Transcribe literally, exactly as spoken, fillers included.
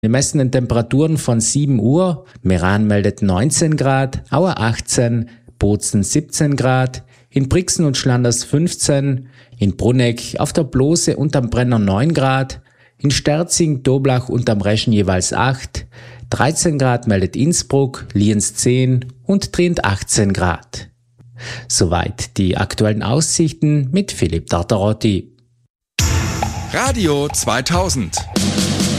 Die messenden Temperaturen von sieben Uhr, Meran meldet neunzehn Grad, Auer achtzehn, Bozen siebzehn Grad, in Brixen und Schlanders fünfzehn, in Brunegg auf der Blose und am Brenner neun Grad, in Sterzing, Doblach und am Reschen jeweils acht, dreizehn Grad meldet Innsbruck, Lienz zehn und Trient achtzehn Grad. Soweit die aktuellen Aussichten mit Philipp Tartarotti. Radio zweitausend.